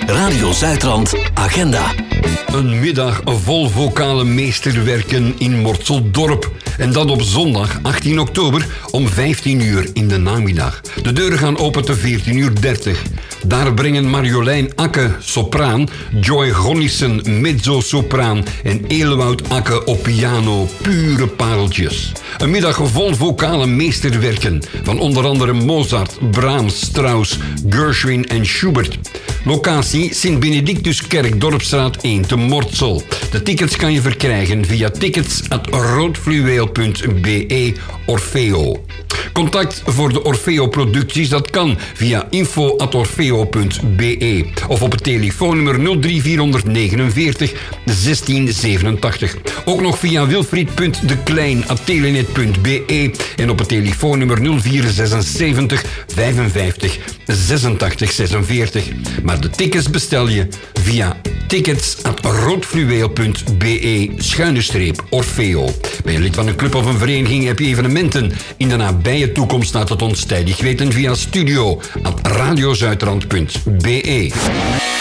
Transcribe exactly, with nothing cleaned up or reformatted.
Radio Zuidrand Agenda. Een middag vol vocale meesterwerken in Mortseldorp. En dat op zondag achttien oktober om vijftien uur in de namiddag. De deuren gaan open te veertien uur dertig. Daar brengen Marjolein Akke, sopraan, Joy Gonnissen, mezzo-sopraan en Elowoud Akke op piano, pure pareltjes. Een middag vol vocale meesterwerken van onder andere Mozart, Brahms, Strauss, Gershwin en Schubert. Locatie Sint-Benedictuskerk, Dorpsstraat één te Mortsel. De tickets kan je verkrijgen via tickets at roodfluweel punt be Orfeo. Contact voor de Orfeo-producties, dat kan via info at orfeo punt be of op het telefoonnummer nul drie vierhonderdnegenenveertig zestien zevenentachtig. Ook nog via wilfried.deklein at telenet punt be en op het telefoonnummer nul vier zesenzeventig vijfenvijftig zesentachtig zesenveertig. Maar de tickets bestel je via tickets at roodfluweel punt be schuine streep Orfeo. Ben je lid van een club of een vereniging, heb je evenementen in de nabije toekomst, laat het ons tijdig weten via studio at radiozuidrand punt be.